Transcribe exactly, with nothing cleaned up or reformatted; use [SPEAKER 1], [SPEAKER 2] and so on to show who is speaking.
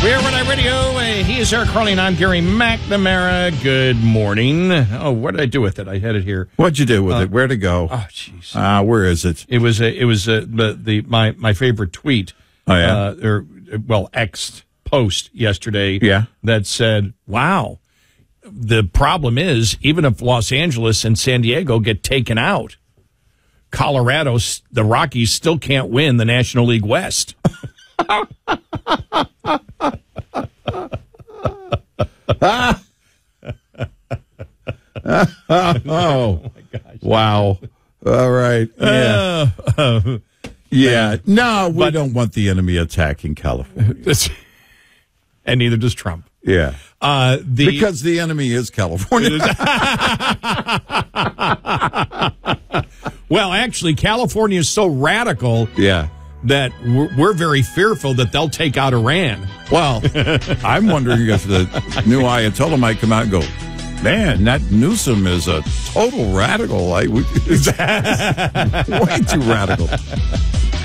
[SPEAKER 1] We're Red Radio. Uh, he is Eric Carly, and I'm Gary McNamara. Good morning. Oh, what did I do with it? I had it here.
[SPEAKER 2] What'd you do with
[SPEAKER 1] uh,
[SPEAKER 2] it? Where'd it go?
[SPEAKER 1] Oh, jeez.
[SPEAKER 2] Ah, uh, where is it?
[SPEAKER 1] It was a, it was a, the the my my favorite tweet.
[SPEAKER 2] Oh yeah.
[SPEAKER 1] Uh, or well, X post yesterday.
[SPEAKER 2] Yeah.
[SPEAKER 1] That said, "Wow, the problem is even if Los Angeles and San Diego get taken out, Colorado, the Rockies still can't win the National League West."
[SPEAKER 2] ah. oh,
[SPEAKER 1] my gosh.
[SPEAKER 2] Wow. All right. Yeah.
[SPEAKER 1] Uh, uh,
[SPEAKER 2] yeah. No, we
[SPEAKER 1] but,
[SPEAKER 2] don't want the enemy attacking California.
[SPEAKER 1] And neither does Trump.
[SPEAKER 2] Yeah.
[SPEAKER 1] Uh, the,
[SPEAKER 2] because the enemy is California.
[SPEAKER 1] Well, actually, California is so radical.
[SPEAKER 2] Yeah.
[SPEAKER 1] That we're, we're very fearful that they'll take out Iran.
[SPEAKER 2] Well, I'm wondering if the new Ayatollah might come out and go, man, that Newsom is a total radical. Like, way too radical.